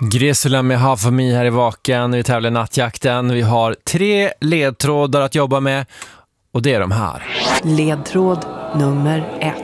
Gresula med Half of Me här i Vaken. Vi tävlar i nattjakten. Vi har 3 ledtrådar att jobba med. Och det är de här. Ledtråd nummer 1.